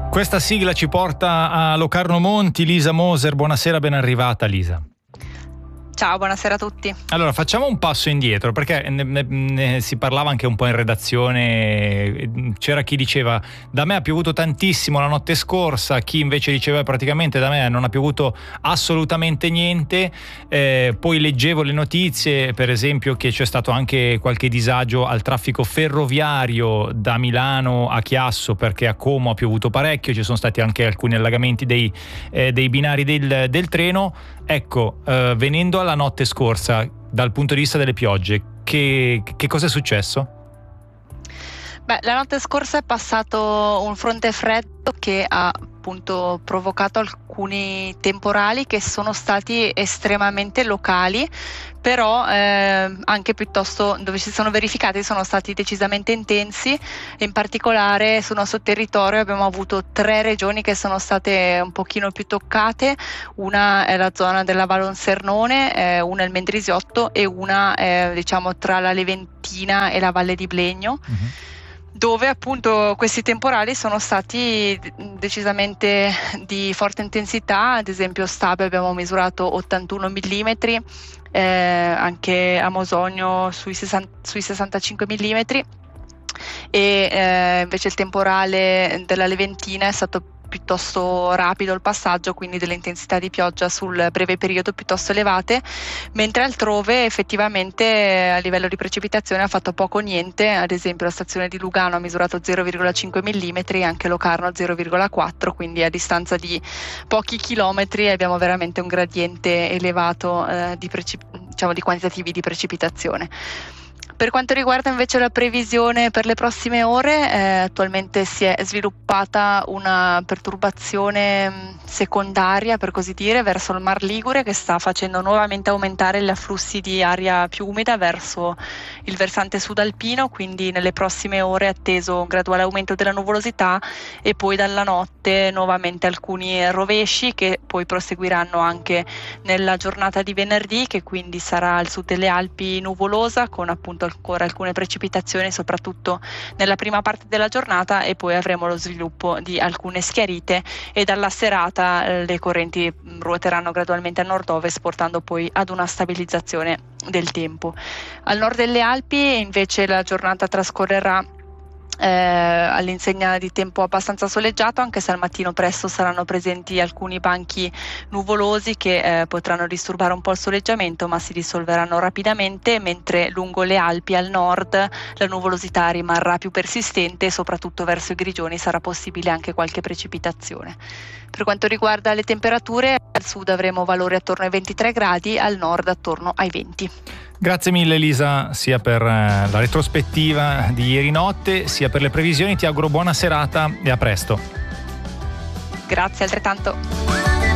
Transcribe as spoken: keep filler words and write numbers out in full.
Questa sigla ci porta a Locarno Monti. Lisa Moser, buonasera, ben arrivata Lisa. Ciao, buonasera a tutti. Allora, facciamo un passo indietro, perché ne, ne, ne si parlava anche un po' in redazione. C'era chi diceva da me ha piovuto tantissimo la notte scorsa, chi invece diceva praticamente da me non ha piovuto assolutamente niente. Eh, poi leggevo le notizie, per esempio, che c'è stato anche qualche disagio al traffico ferroviario da Milano a Chiasso, perché a Como ha piovuto parecchio, ci sono stati anche alcuni allagamenti dei, eh, dei binari del, del treno. Ecco, eh, venendo alla notte scorsa, dal punto di vista delle piogge, che, che cosa è successo? Beh, la notte scorsa è passato un fronte freddo che ha appunto provocato alcuni temporali che sono stati estremamente locali, però eh, anche piuttosto dove si sono verificati sono stati decisamente intensi. In particolare sul nostro territorio abbiamo avuto tre regioni che sono state un pochino più toccate. Una è la zona della Valonsernone, eh, una è il Mendrisiotto e una è, diciamo, tra la Leventina e la Valle di Blegno. Mm-hmm. Dove appunto questi temporali sono stati decisamente di forte intensità. Ad esempio a Stabio abbiamo misurato ottantuno millimetri, eh, anche a Mosogno sui, sessanta, sui sessantacinque millimetri, e eh, invece il temporale della Leventina è stato piuttosto rapido il passaggio, quindi delle intensità di pioggia sul breve periodo piuttosto elevate, mentre altrove effettivamente a livello di precipitazione ha fatto poco o niente. Ad esempio la stazione di Lugano ha misurato zero virgola cinque millimetri, anche Locarno zero virgola quattro, quindi a distanza di pochi chilometri abbiamo veramente un gradiente elevato eh, di, precip- diciamo, di quantitativi di precipitazione. Per quanto riguarda invece la previsione per le prossime ore, eh, attualmente si è sviluppata una perturbazione secondaria, per così dire, verso il Mar Ligure, che sta facendo nuovamente aumentare gli afflussi di aria più umida verso il versante sud alpino, quindi nelle prossime ore è atteso un graduale aumento della nuvolosità e poi dalla notte nuovamente alcuni rovesci che poi proseguiranno anche nella giornata di venerdì, che quindi sarà al sud delle Alpi nuvolosa con appunto ancora alcune precipitazioni soprattutto nella prima parte della giornata, e poi avremo lo sviluppo di alcune schiarite e dalla serata eh, le correnti ruoteranno gradualmente a nord-ovest, portando poi ad una stabilizzazione del tempo. Al nord delle Alpi invece la giornata trascorrerà Eh, all'insegna di tempo abbastanza soleggiato, anche se al mattino presto saranno presenti alcuni banchi nuvolosi che eh, potranno disturbare un po' il soleggiamento, ma si dissolveranno rapidamente, mentre lungo le Alpi al nord la nuvolosità rimarrà più persistente e soprattutto verso i Grigioni sarà possibile anche qualche precipitazione. Per quanto riguarda le temperature, al sud avremo valori attorno ai ventitré gradi, al nord attorno ai venti. Grazie mille Elisa, sia per la retrospettiva di ieri notte, sia per le previsioni. Ti auguro buona serata e a presto. Grazie altrettanto.